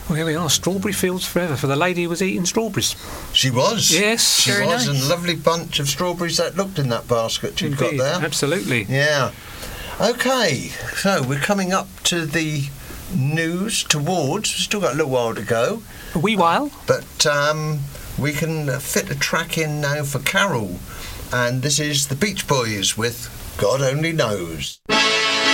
Well, here we are, strawberry fields forever for the lady who was eating strawberries. She was. Yes. She Very was, nice. and a lovely bunch of strawberries that looked in that basket you've got Indeed, there. absolutely. Yeah. Okay, so we're coming up to the news towards. We've still got a little while to go. A wee while. But we can fit a track in now for Carol. And this is the Beach Boys with God Only Knows.